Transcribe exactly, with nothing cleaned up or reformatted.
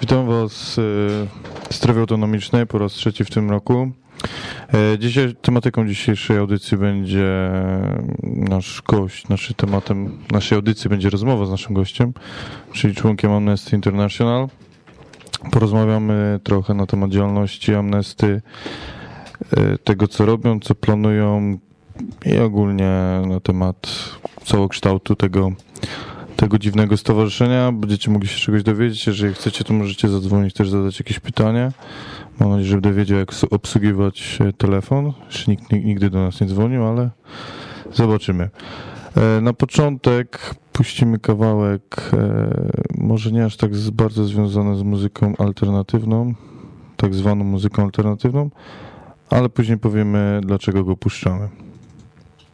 Witam Was w strefie autonomicznej po raz trzeci w tym roku. Dzisiaj, tematyką dzisiejszej audycji będzie nasz gość. Naszym tematem naszej audycji będzie rozmowa z naszym gościem, czyli członkiem Amnesty International. Porozmawiamy trochę na temat działalności Amnesty, tego co robią, co planują i ogólnie na temat całokształtu tego tego dziwnego stowarzyszenia. Będziecie mogli się czegoś dowiedzieć. Jeżeli chcecie, to możecie zadzwonić, też zadać jakieś pytanie. Mam nadzieję, że będę wiedział, jak obsługiwać telefon. Jeszcze nikt nigdy do nas nie dzwonił, ale zobaczymy. Na początek puścimy kawałek, może nie aż tak bardzo związany z muzyką alternatywną, tak zwaną muzyką alternatywną, ale później powiemy, dlaczego go puszczamy.